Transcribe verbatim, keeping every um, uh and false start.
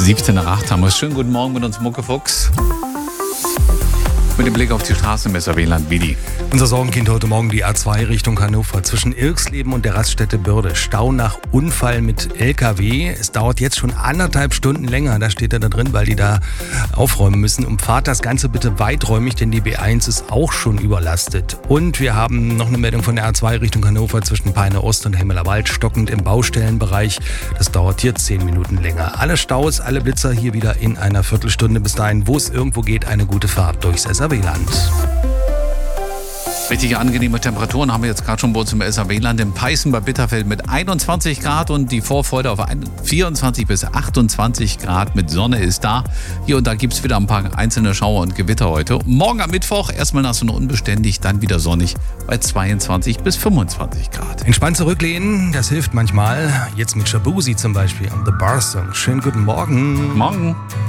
siebzehn nach acht haben wir es. Schönen guten Morgen mit uns, Muckefuchs. Mit dem Blick auf die Straße im S R W-Land, Vidi. Unser Sorgenkind heute Morgen die A zwei Richtung Hannover zwischen Irxleben und der Raststätte Bürde. Stau nach Unfall mit L K W. Es dauert jetzt schon anderthalb Stunden länger. Da steht er da drin, weil die da aufräumen müssen. Umfahrt das Ganze bitte weiträumig, denn die B eins ist auch schon überlastet. Und wir haben noch eine Meldung von der A zwei Richtung Hannover zwischen Peine Ost und Hemmelerwald stockend im Baustellenbereich. Das dauert hier zehn Minuten länger. Alle Staus, alle Blitzer hier wieder in einer Viertelstunde. Bis dahin, wo es irgendwo geht, eine gute Fahrt durchs S R W-Land. Richtig angenehme Temperaturen haben wir jetzt gerade schon bei uns im S R W-Land. In Peißen bei Bitterfeld mit einundzwanzig Grad und die Vorfreude auf vierundzwanzig bis achtundzwanzig Grad mit Sonne ist da. Hier und da gibt es wieder ein paar einzelne Schauer und Gewitter heute. Morgen am Mittwoch erstmal nass und unbeständig, dann wieder sonnig bei zweiundzwanzig bis fünfundzwanzig Grad. Entspannt zurücklehnen, das hilft manchmal. Jetzt mit Shabuzi zum Beispiel und The Bar Song. Schönen guten Morgen. Morgen.